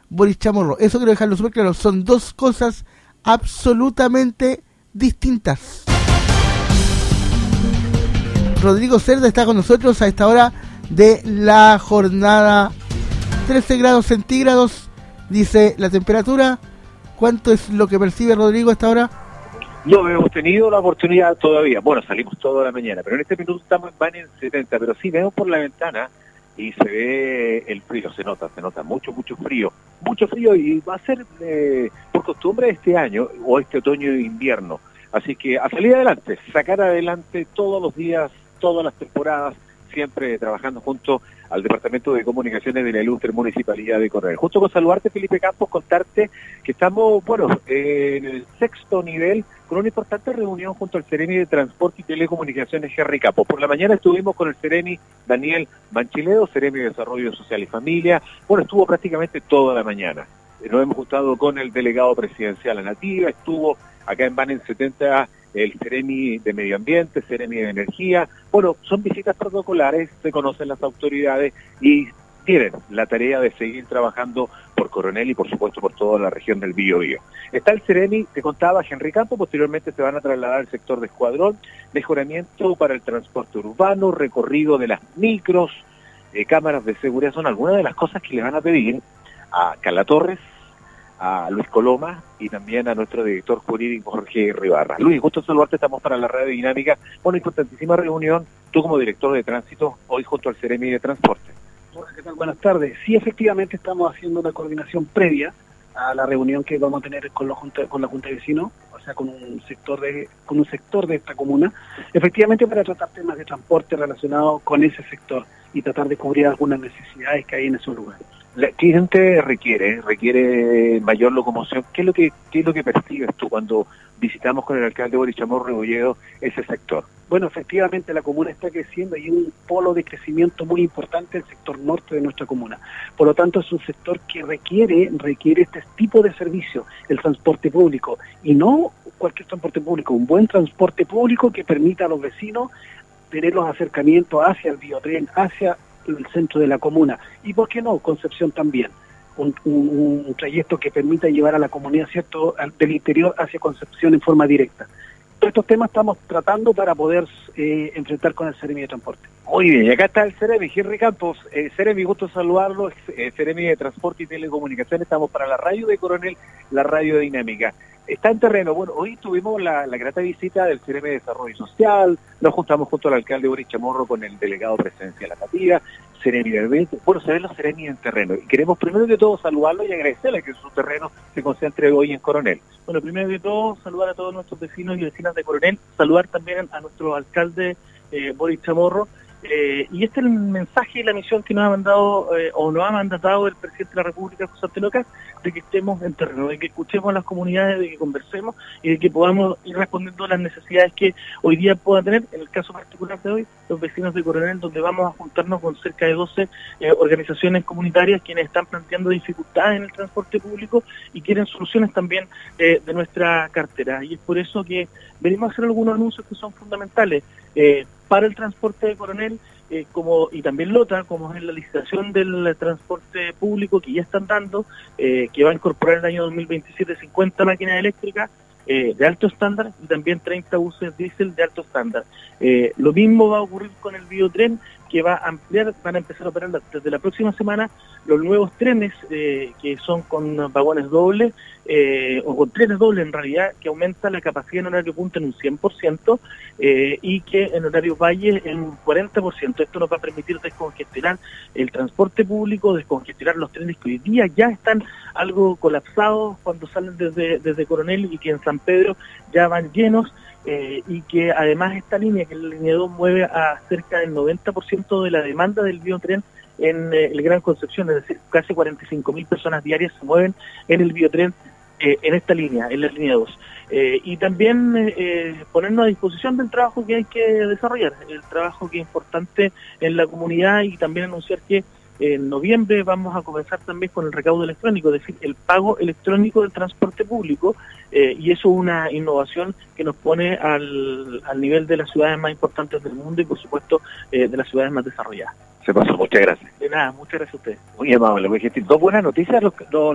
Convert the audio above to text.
Boris Chamorro. Eso quiero dejarlo súper claro. Son dos cosas absolutamente distintas. Rodrigo Cerda está con nosotros a esta hora de la jornada. 13 grados centígrados, dice la temperatura. ¿Cuánto es lo que percibe Rodrigo a esta hora? No hemos tenido la oportunidad todavía. Bueno, salimos toda la mañana, pero en este minuto van en 70. Pero sí, vemos por la ventana y se ve el frío, se nota mucho frío. Mucho frío y va a ser por costumbre este año, o este otoño e invierno. Así que a salir adelante, sacar adelante todos los días, todas las temporadas, siempre trabajando junto al Departamento de Comunicaciones de la Ilustre Municipalidad de Coronel. Justo con saludarte, Felipe Campos, contarte que estamos, en el 6º nivel con una importante reunión junto al Ceremi de Transporte y Telecomunicaciones, Henry Campos. Por la mañana estuvimos con el Ceremi Daniel Manchiledo, Ceremi de Desarrollo Social y Familia. Estuvo prácticamente toda la mañana. Nos hemos juntado con el delegado presidencial Anativa, estuvo acá en Van en 70 el Ceremi de Medio Ambiente, Ceremi de Energía. Son visitas protocolares, se conocen las autoridades y tienen la tarea de seguir trabajando por Coronel y por supuesto por toda la región del Biobío. Está el Ceremi, te contaba Henry Campo, posteriormente se van a trasladar al sector de Escuadrón, mejoramiento para el transporte urbano, recorrido de las micros, cámaras de seguridad, son algunas de las cosas que le van a pedir a Carla Torres, a Luis Coloma y también a nuestro director jurídico Jorge Ribarra. Luis, gusto saludarte, estamos para la Radio Dinámica. Importantísima reunión, tú como director de tránsito, hoy junto al Ceremi de Transporte. Hola, ¿qué tal? Buenas tardes. Sí, efectivamente estamos haciendo una coordinación previa a la reunión que vamos a tener con la Junta de Vecinos, o sea, con un sector de esta comuna, efectivamente para tratar temas de transporte relacionados con ese sector y tratar de cubrir algunas necesidades que hay en esos lugares. ¿Qué gente requiere mayor locomoción? ¿Qué es lo que percibes tú cuando visitamos con el alcalde Boris Chamorro Rebolledo ese sector? Bueno, efectivamente la comuna está creciendo y hay un polo de crecimiento muy importante en el sector norte de nuestra comuna. Por lo tanto, es un sector que requiere este tipo de servicio, el transporte público, y no cualquier transporte público, un buen transporte público que permita a los vecinos tener los acercamientos hacia el biotren, hacia el centro de la comuna, y por qué no, Concepción también, un trayecto que permita llevar a la comunidad, ¿cierto?, del interior hacia Concepción en forma directa. Todos estos temas estamos tratando para poder enfrentar con el Ceremi de Transporte. Muy bien, y acá está el Ceremi, Henry Campos. Ceremi, gusto saludarlo, Ceremi de Transporte y Telecomunicaciones, estamos para la radio de Coronel, la radio dinámica. Está en terreno. Hoy tuvimos la grata visita del Ceremi de Desarrollo Social, nos juntamos junto al alcalde Boris Chamorro con el delegado presidencial Anativa, Ceremi de Ambiente. Se ven los Ceremi en terreno y queremos primero que todo saludarlo y agradecerle que su terreno se concentre hoy en Coronel. Primero que todo saludar a todos nuestros vecinos y vecinas de Coronel, saludar también a nuestro alcalde Boris Chamorro. Y este es el mensaje y la misión que nos ha mandado o nos ha mandatado el presidente de la República, José Antonio Kast, de que estemos en terreno, de que escuchemos a las comunidades, de que conversemos y de que podamos ir respondiendo a las necesidades que hoy día puedan tener, en el caso particular de hoy, los vecinos de Coronel, donde vamos a juntarnos con cerca de 12 organizaciones comunitarias quienes están planteando dificultades en el transporte público y quieren soluciones también de nuestra cartera. Y es por eso que venimos a hacer algunos anuncios que son fundamentales para el transporte de Coronel, y también Lota, como es la licitación del transporte público que ya están dando, que va a incorporar el año 2027 50 máquinas eléctricas de alto estándar y también 30 buses diésel de alto estándar. Lo mismo va a ocurrir con el biotren, que van a empezar a operar desde la próxima semana los nuevos trenes que son con vagones dobles, o con trenes dobles en realidad, que aumenta la capacidad en horario punta en un 100% y que en horario valle en un 40%. Esto nos va a permitir descongestionar el transporte público, descongestionar los trenes que hoy día ya están algo colapsados cuando salen desde Coronel y que en San Pedro ya van llenos. Y que además esta línea, que es la línea 2, mueve a cerca del 90% de la demanda del biotren en el Gran Concepción, es decir, casi 45.000 personas diarias se mueven en el biotren en esta línea, en la línea 2. Y también ponernos a disposición del trabajo que hay que desarrollar, el trabajo que es importante en la comunidad, y también anunciar que en noviembre vamos a comenzar también con el recaudo electrónico, es decir, el pago electrónico del transporte público, y eso es una innovación que nos pone al nivel de las ciudades más importantes del mundo y, por supuesto, de las ciudades más desarrolladas. Se pasó, muchas gracias. De nada, muchas gracias a ustedes. Muy amable, dos buenas noticias,